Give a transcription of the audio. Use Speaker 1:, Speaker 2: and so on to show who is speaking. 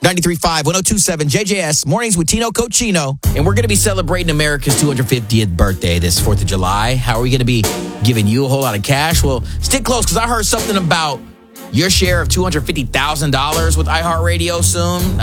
Speaker 1: 93.5, 102.7 JJS, Mornings with Tino Cochino. And we're going to be celebrating America's 250th birthday this 4th of July. How are we going to be giving you a whole lot of cash? Well, stick close because I heard something about your share of $250,000 with iHeartRadio soon.